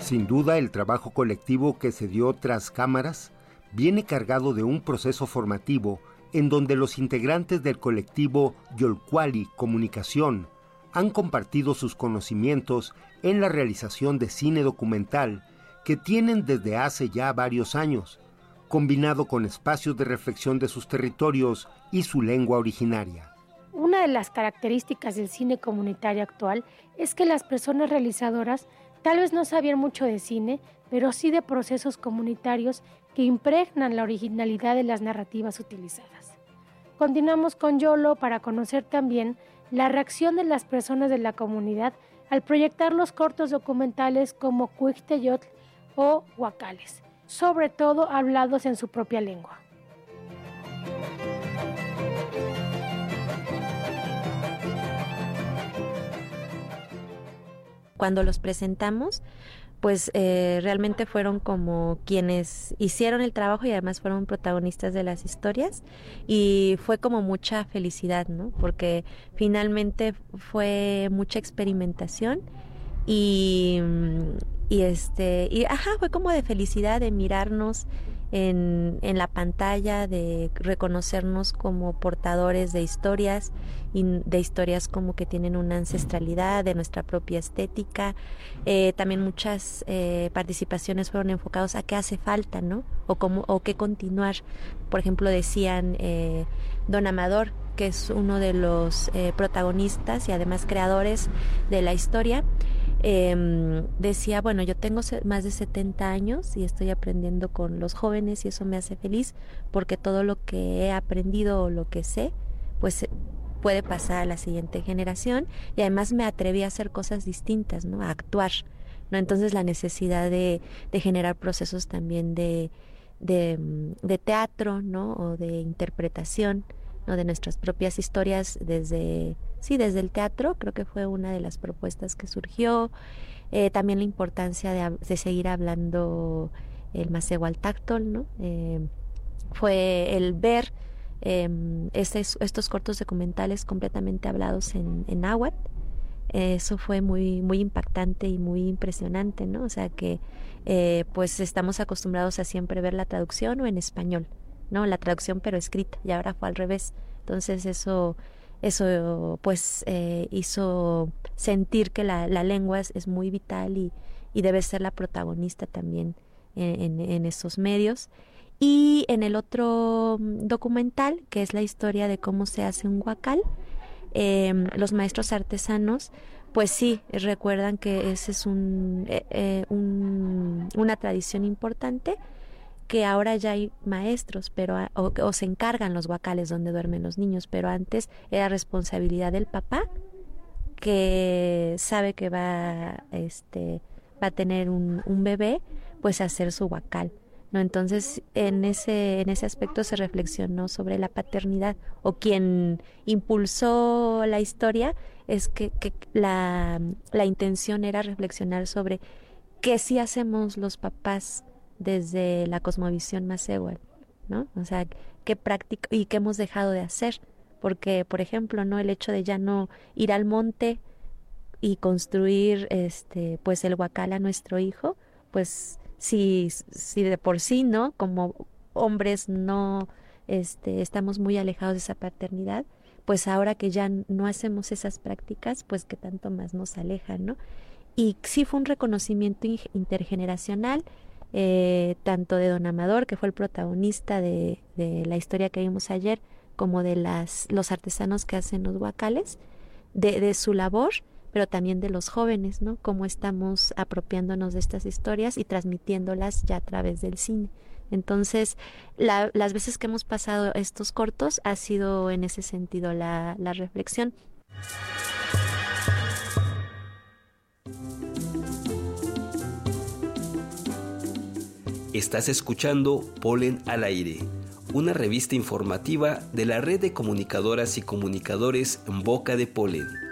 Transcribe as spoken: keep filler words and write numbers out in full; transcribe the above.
Sin duda, el trabajo colectivo que se dio tras cámaras viene cargado de un proceso formativo en donde los integrantes del colectivo Yolcuali Comunicación han compartido sus conocimientos en la realización de cine documental que tienen desde hace ya varios años, combinado con espacios de reflexión de sus territorios y su lengua originaria. Una de las características del cine comunitario actual es que las personas realizadoras tal vez no sabían mucho de cine, pero sí de procesos comunitarios que impregnan la originalidad de las narrativas utilizadas. Continuamos con Yolo para conocer también la reacción de las personas de la comunidad al proyectar los cortos documentales como Cuicteyotl o Huacales, sobre todo hablados en su propia lengua. Cuando los presentamos, pues eh, realmente fueron como quienes hicieron el trabajo y además fueron protagonistas de las historias, y fue como mucha felicidad, ¿no? Porque finalmente fue mucha experimentación y, y este y ajá, fue como de felicidad de mirarnos en, en la pantalla, de reconocernos como portadores de historias, y de historias como que tienen una ancestralidad, de nuestra propia estética. Eh, también muchas eh, participaciones fueron enfocadas a qué hace falta, ¿no? O cómo, o qué continuar. Por ejemplo, decían eh, Don Amador, que es uno de los eh, protagonistas y además creadores de la historia, eh, decía, bueno, yo tengo más de setenta años y estoy aprendiendo con los jóvenes y eso me hace feliz porque todo lo que he aprendido o lo que sé, pues puede pasar a la siguiente generación, y además me atreví a hacer cosas distintas, ¿no? A actuar, ¿no? Entonces la necesidad de, de generar procesos también de, de, de teatro, ¿no? O de interpretación, ¿no? De nuestras propias historias desde, sí, desde el teatro, creo que fue una de las propuestas que surgió. Eh, también la importancia de, de seguir hablando el Macehualtáctol, ¿no? Eh, fue el ver eh, estos, estos cortos documentales completamente hablados en, en náhuatl. Eso fue muy, muy impactante y muy impresionante, ¿no? O sea que eh, pues estamos acostumbrados a siempre ver la traducción o en español, ¿no? La traducción pero escrita, y ahora fue al revés. Entonces eso, eso pues eh, hizo sentir que la, la lengua es, es muy vital y, y debe ser la protagonista también en, en, en esos medios. Y en el otro documental, que es la historia de cómo se hace un huacal, eh, los maestros artesanos, pues sí, recuerdan que ese es un, eh, eh, un una tradición importante, que ahora ya hay maestros, pero o, o se encargan los huacales donde duermen los niños, pero antes era responsabilidad del papá, que sabe que va, este, va a tener un, un bebé, pues hacer su huacal, ¿no? Entonces en ese, en ese aspecto se reflexionó sobre la paternidad, o quien impulsó la historia es que, que la, la intención era reflexionar sobre qué sí hacemos los papás desde la cosmovisión macehual, ¿no? O sea, qué práctica y qué hemos dejado de hacer, porque por ejemplo, ¿no? El hecho de ya no ir al monte y construir este pues el huacal a nuestro hijo, pues si, si de por sí, ¿no? Como hombres no este estamos muy alejados de esa paternidad, pues ahora que ya no hacemos esas prácticas, pues que tanto más nos alejan, ¿no? Y sí fue un reconocimiento intergeneracional, Eh, tanto de Don Amador, que fue el protagonista de, de la historia que vimos ayer, como de las los artesanos que hacen los huacales, de, de su labor, pero también de los jóvenes, ¿no? Cómo estamos apropiándonos de estas historias y transmitiéndolas ya a través del cine. Entonces, la, las veces que hemos pasado estos cortos ha sido en ese sentido la, la reflexión. Estás escuchando Polen al Aire, una revista informativa de la Red de Comunicadoras y Comunicadores En Boca de Polen.